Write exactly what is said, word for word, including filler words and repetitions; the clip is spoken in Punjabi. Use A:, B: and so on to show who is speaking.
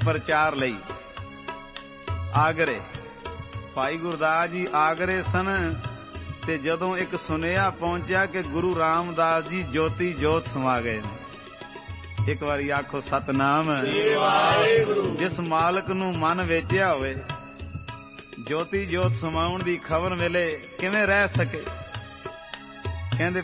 A: ਪ੍ਰਚਾਰ ਲਈ ਆਗਰੇ। ਭਾਈ ਗੁਰਦਾਸ ਜੀ ਆਗਰੇ ਸਨ ਤੇ ਜਦੋਂ ਇੱਕ ਸੁਨੇਹਾ ਪਹੁੰਚਿਆ ਕਿ ਗੁਰੂ ਰਾਮਦਾਸ ਜੀ ਜੋਤੀ ਜੋਤ ਸਮਾ ਗਏ ਨੇ। ਇੱਕ ਵਾਰੀ ਆਖੋ ਸਤਨਾਮ। ਜਿਸ ਮਾਲਕ ਨੂੰ ਮਨ ਵੇਚਿਆ ਹੋਵੇ ਜੋਤੀ ਜੋਤ ਸਮਾਉਣ ਦੀ ਖਬਰ ਮਿਲੇ ਕਿਵੇਂ ਰਹਿ ਸਕੇ। ਕਹਿੰਦੇ